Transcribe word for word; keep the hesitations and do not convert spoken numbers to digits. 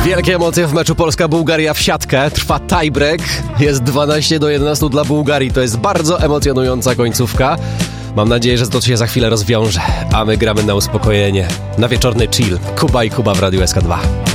Wielkie emocje w meczu Polska-Bułgaria w siatkę. Trwa tiebreak. Jest dwanaście do jedenastu dla Bułgarii. To jest bardzo emocjonująca końcówka. Mam nadzieję, że to się za chwilę rozwiąże. A my gramy na uspokojenie. Na wieczorny chill. Kuba i Kuba w Radiu S K dwa.